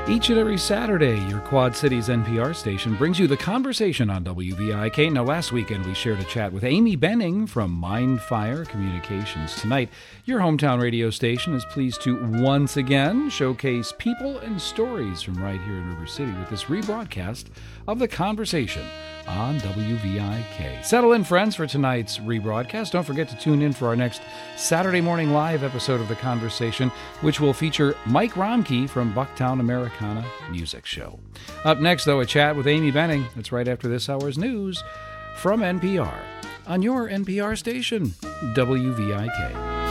Each and every Saturday, your Quad Cities NPR station brings you The Conversation on WVIK. Now, last weekend, we shared a chat with Amy Benning from Mindfire Communications. Tonight, your hometown radio station is pleased to once again showcase people and stories from right here in River City with this rebroadcast of The Conversation on WVIK. Settle in, friends, for tonight's rebroadcast. Don't forget to tune in for our next Saturday morning live episode of The Conversation, which will feature Mike Romkey from Bucktown Americana Music Show. Up next, though, a chat with Amy Benning. That's right after this hour's news from NPR on your NPR station, WVIK.